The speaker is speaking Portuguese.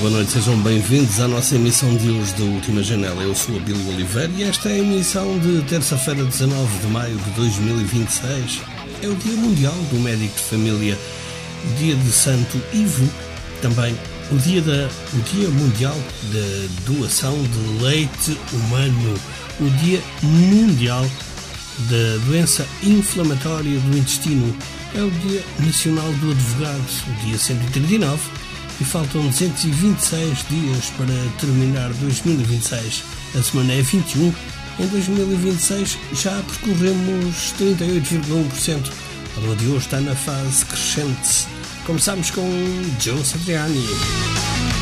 boa noite, sejam bem-vindos à nossa emissão de hoje da Última Janela. Eu sou a Abílio Oliveira e esta é a emissão de terça-feira, 19 de maio de 2026. É o Dia Mundial do Médico de Família, o Dia de Santo Ivo, também o Dia Mundial da Doação de Leite Humano, o Dia Mundial da Doença Inflamatória do Intestino, é o Dia Nacional do Advogado, o dia 139, e faltam 226 dias para terminar 2026. A semana é 21. Em 2026 já percorremos 38,1%. A lua de hoje está na fase crescente. Começamos com Joe Satriani.